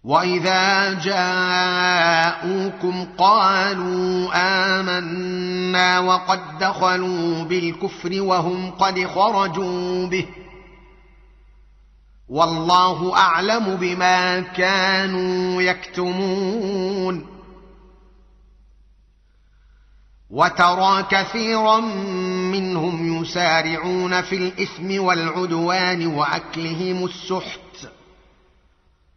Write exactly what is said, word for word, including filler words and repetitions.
وإذا جاءوكم قالوا آمنا وقد دخلوا بالكفر وهم قد خرجوا به والله أعلم بما كانوا يكتمون وترى كثيرا منهم يسارعون في الإثم والعدوان وأكلهم السحت